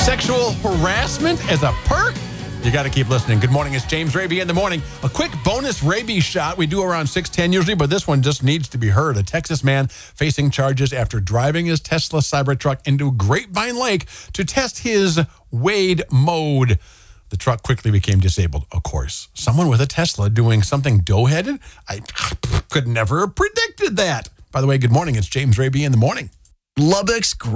Sexual harassment as a perk? You got to keep listening. Good morning. It's James Raby in the morning. A quick bonus rabies shot. We do around 6:10 usually, but this one just needs to be heard. A Texas man facing charges after driving his Tesla Cybertruck into Grapevine Lake to test his Wade mode. The truck quickly became disabled, of course. Someone with a Tesla doing something dough-headed? I could never have predicted that. By the way, good morning. It's James Raby in the morning. Lubbock's